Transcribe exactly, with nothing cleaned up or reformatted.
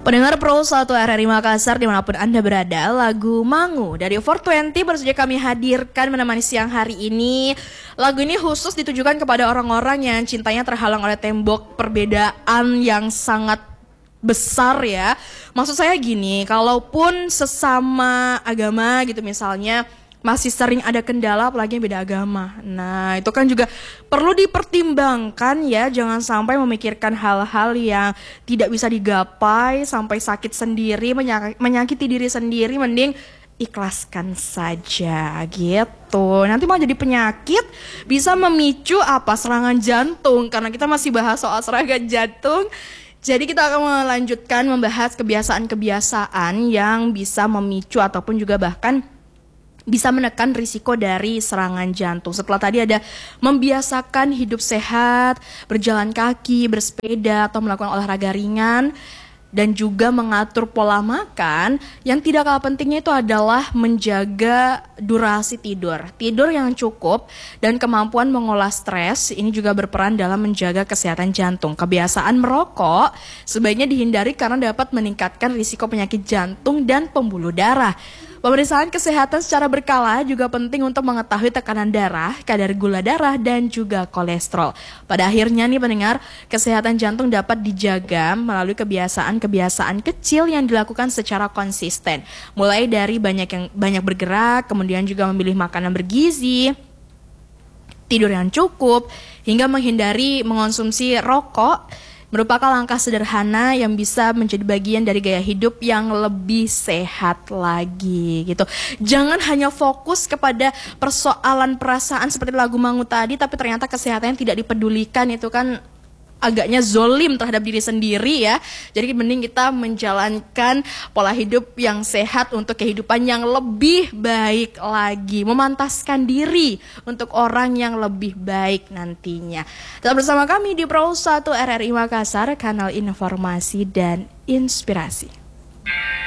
Pendengar Pro satu R R I Makassar dimanapun Anda berada, lagu Mangu dari four twenty baru saja kami hadirkan menemani siang hari ini. Lagu ini khusus ditujukan kepada orang-orang yang cintanya terhalang oleh tembok perbedaan yang sangat besar ya. Maksud saya gini, kalaupun sesama agama gitu misalnya, masih sering ada kendala apalagi yang beda agama. Nah itu kan juga perlu dipertimbangkan ya. Jangan sampai memikirkan hal-hal yang tidak bisa digapai sampai sakit sendiri, menyak- menyakiti diri sendiri. Mending ikhlaskan saja gitu. Nanti mau jadi penyakit, bisa memicu apa, serangan jantung. Karena kita masih bahas soal serangan jantung, jadi kita akan melanjutkan membahas kebiasaan-kebiasaan yang bisa memicu ataupun juga bahkan bisa menekan risiko dari serangan jantung. Setelah tadi ada membiasakan hidup sehat, berjalan kaki, bersepeda, atau melakukan olahraga ringan, dan juga mengatur pola makan. Yang tidak kalah pentingnya itu adalah menjaga durasi tidur. Tidur yang cukup dan kemampuan mengolah stres ini juga berperan dalam menjaga kesehatan jantung. Kebiasaan merokok sebaiknya dihindari karena dapat meningkatkan risiko penyakit jantung dan pembuluh darah. Pemeriksaan kesehatan secara berkala juga penting untuk mengetahui tekanan darah, kadar gula darah, dan juga kolesterol. Pada akhirnya nih pendengar, kesehatan jantung dapat dijaga melalui kebiasaan-kebiasaan kecil yang dilakukan secara konsisten. Mulai dari banyak yang banyak bergerak, kemudian juga memilih makanan bergizi, tidur yang cukup, hingga menghindari mengonsumsi rokok, merupakan langkah sederhana yang bisa menjadi bagian dari gaya hidup yang lebih sehat lagi gitu. Jangan hanya fokus kepada persoalan perasaan seperti lagu Mangu tadi, tapi ternyata kesehatan yang tidak dipedulikan, itu kan agaknya zolim terhadap diri sendiri ya. Jadi mending kita menjalankan pola hidup yang sehat untuk kehidupan yang lebih baik lagi. Memantaskan diri untuk orang yang lebih baik nantinya. Tetap bersama kami di Pro satu R R I Makassar, kanal informasi dan inspirasi.